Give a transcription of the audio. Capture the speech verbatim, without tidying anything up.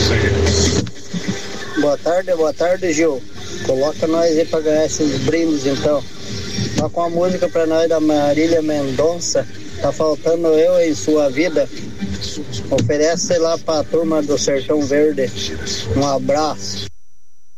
Boa tarde, boa tarde, Gil. Coloca nós aí pra ganhar esses brindes, então. Tá com a música pra nós da Marília Mendonça. Tá faltando eu em sua vida. Oferece lá pra turma do Sertão Verde. Um abraço.